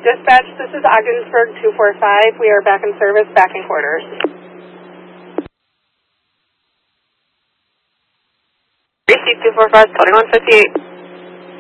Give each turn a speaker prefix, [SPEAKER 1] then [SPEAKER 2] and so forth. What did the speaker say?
[SPEAKER 1] Dispatch, this is Ogdensburg 245. We are back in service, back in quarters.
[SPEAKER 2] Receipt 245, 2158.